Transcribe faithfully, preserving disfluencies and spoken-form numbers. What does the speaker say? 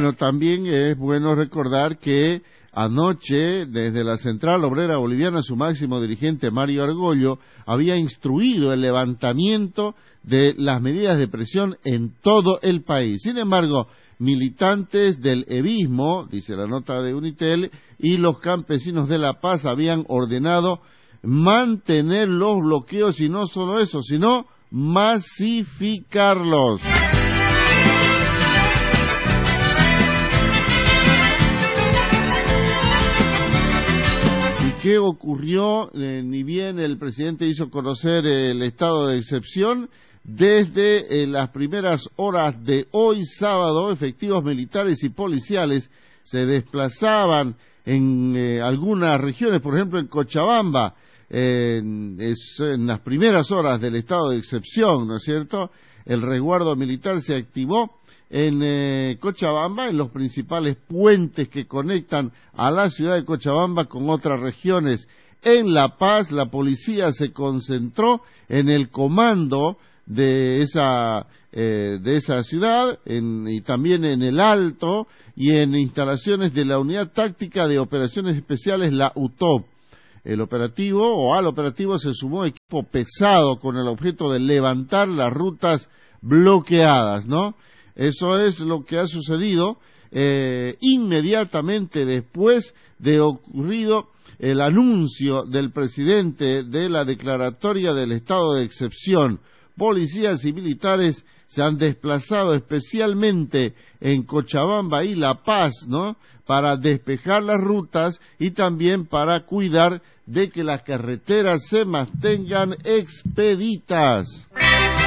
bueno, también es bueno recordar que anoche, desde la Central Obrera Boliviana, su máximo dirigente, Mario Argollo, había instruido el levantamiento de las medidas de presión en todo el país. Sin embargo, militantes del evismo, dice la nota de Unitel, y los campesinos de La Paz habían ordenado mantener los bloqueos, y no solo eso, sino masificarlos. ¿Qué ocurrió? Eh, ni bien el presidente hizo conocer eh, el estado de excepción, desde eh, las primeras horas de hoy sábado, efectivos militares y policiales se desplazaban en eh, algunas regiones, por ejemplo en Cochabamba, eh, es, en las primeras horas del estado de excepción, ¿no es cierto? El resguardo militar se activó en eh, Cochabamba, en los principales puentes que conectan a la ciudad de Cochabamba con otras regiones. En La Paz, la policía se concentró en el comando de esa eh, de esa ciudad en, y también en el Alto y en instalaciones de la Unidad Táctica de Operaciones Especiales, la U T O P. El operativo, o al operativo se sumó equipo pesado con el objeto de levantar las rutas bloqueadas, ¿no? Eso es lo que ha sucedido eh, inmediatamente después de ocurrido el anuncio del presidente de la declaratoria del estado de excepción. Policías y militares se han desplazado especialmente en Cochabamba y La Paz, ¿no?, para despejar las rutas y también para cuidar de que las carreteras se mantengan expeditas.